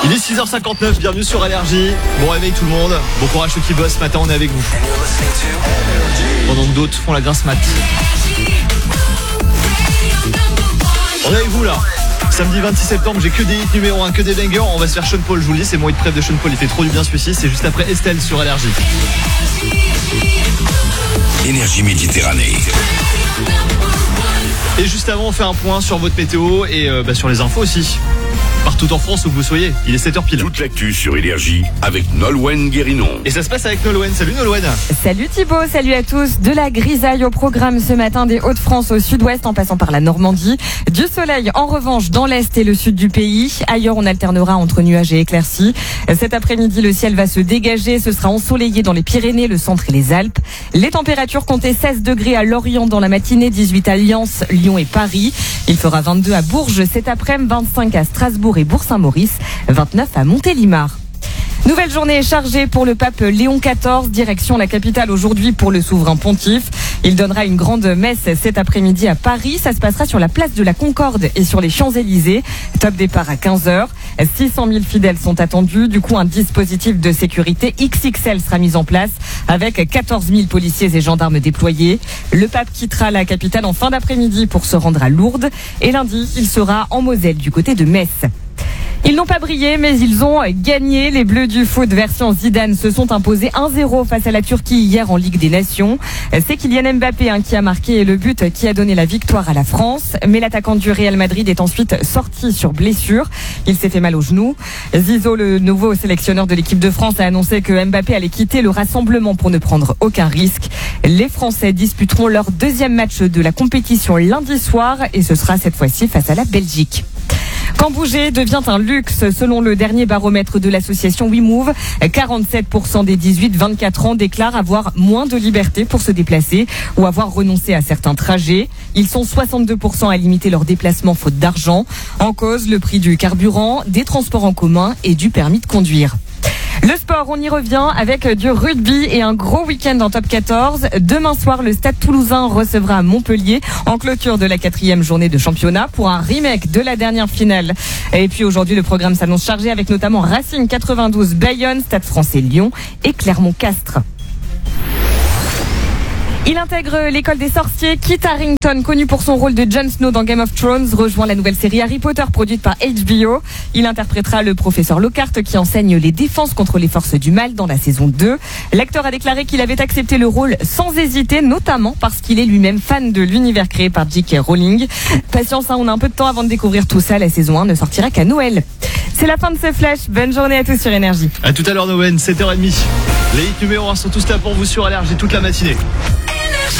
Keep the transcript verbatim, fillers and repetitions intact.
Il est six heures cinquante-neuf, bienvenue sur Énergie. Bon réveil tout le monde, bon courage ceux qui bossent, ce matin on est avec vous. Pendant que d'autres font la grasse mat. On est avec vous là. Samedi vingt-six septembre, j'ai que des hits numéro un, que des bangers. On va se faire Sean Paul, je vous le dis, c'est mon hit préf de Sean Paul, il fait trop du bien celui-ci. C'est juste après Estelle sur Énergie. Énergie Méditerranée. Et juste avant, on fait un point sur votre météo et euh, bah, sur les infos aussi. Partout en France où que vous soyez, il est sept heures pile. Toute l'actu sur Énergie avec Nolwenn Guérinon. Et ça se passe avec Nolwenn. Salut Nolwenn. Salut Thibaut, salut à tous. De la grisaille au programme ce matin, des Hauts-de-France au sud-ouest en passant par la Normandie. Du soleil en revanche dans l'est et le sud du pays. Ailleurs on alternera entre nuages et éclaircies. Cet après-midi le ciel va se dégager, ce sera ensoleillé dans les Pyrénées, le centre et les Alpes. Les températures comptaient seize degrés à Lorient dans la matinée, dix-huit à Lens, Lyon et Paris. Il fera vingt-deux à Bourges cet après-midi, vingt-cinq à Strasbourg et Bourg-Saint-Maurice, vingt-neuf à Montélimar. Nouvelle journée chargée pour le pape Léon quatorze, direction la capitale aujourd'hui pour le souverain pontife. Il donnera une grande messe cet après-midi à Paris. Ça se passera sur la place de la Concorde et sur les Champs-Élysées. Top départ à quinze heures. six cent mille fidèles sont attendus. Du coup, un dispositif de sécurité X X L sera mis en place avec quatorze mille policiers et gendarmes déployés. Le pape quittera la capitale en fin d'après-midi pour se rendre à Lourdes. Et lundi, il sera en Moselle du côté de Metz. Ils n'ont pas brillé, mais ils ont gagné. Les Bleus du foot version Zidane se sont imposés un zéro face à la Turquie hier en Ligue des Nations. C'est Kylian Mbappé hein, qui a marqué le but qui a donné la victoire à la France. Mais l'attaquant du Real Madrid est ensuite sorti sur blessure. Il s'est fait mal au genou. Zizou, le nouveau sélectionneur de l'équipe de France, a annoncé que Mbappé allait quitter le rassemblement pour ne prendre aucun risque. Les Français disputeront leur deuxième match de la compétition lundi soir et ce sera cette fois-ci face à la Belgique. Quand bouger devient un luxe, selon le dernier baromètre de l'association WeMove, quarante-sept pour cent des dix-huit vingt-quatre ans déclarent avoir moins de liberté pour se déplacer ou avoir renoncé à certains trajets. Ils sont soixante-deux pour cent à limiter leurs déplacements faute d'argent. En cause, le prix du carburant, des transports en commun et du permis de conduire. Le sport, on y revient avec du rugby et un gros week-end en top quatorze. Demain soir, le Stade Toulousain recevra Montpellier en clôture de la quatrième journée de championnat pour un remake de la dernière finale. Et puis aujourd'hui, le programme s'annonce chargé avec notamment Racing quatre-vingt-douze, Bayonne, Stade Français Lyon et Clermont-Castres. Il intègre l'école des sorciers. Kit Harington, connu pour son rôle de Jon Snow dans Game of Thrones, rejoint la nouvelle série Harry Potter produite par H B O. Il interprétera le professeur Lockhart qui enseigne les défenses contre les forces du mal dans la saison deux. L'acteur a déclaré qu'il avait accepté le rôle sans hésiter, notamment parce qu'il est lui-même fan de l'univers créé par J K Rowling. Patience, hein, on a un peu de temps avant de découvrir tout ça. La saison un ne sortira qu'à Noël. C'est la fin de ce flash. Bonne journée à tous sur Énergie. À tout à l'heure Nolwenn, sept heures trente. Les hits numéro un sont tous là pour vous sur Énergie toute la matinée.